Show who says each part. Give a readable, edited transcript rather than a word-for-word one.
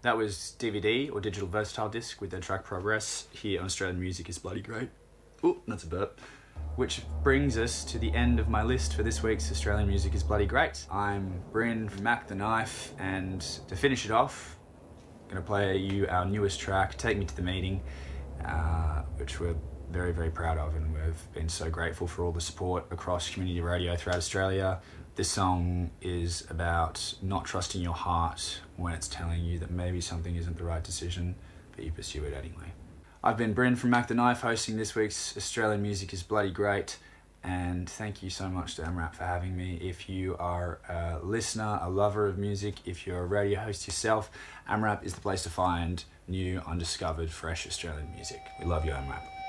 Speaker 1: That was DVD or Digital Versatile Disc with their track Progress here on Australian Music is Bloody Great. Oh, that's a burp. Which brings us to the end of my list for this week's Australian Music is Bloody Great. I'm Bryn from Mac the Knife, and to finish it off, I'm going to play you our newest track, Take Me to the Meeting, which we're very, very proud of, and we've been so grateful for all the support across community radio throughout Australia. This song is about not trusting your heart when it's telling you that maybe something isn't the right decision, but you pursue it anyway. I've been Bryn from Mac the Knife, hosting this week's Australian Music is Bloody Great, and thank you so much to AMRAP for having me. If you are a listener, a lover of music, if you're a radio host yourself, AMRAP is the place to find new, undiscovered, fresh Australian music. We love you, AMRAP.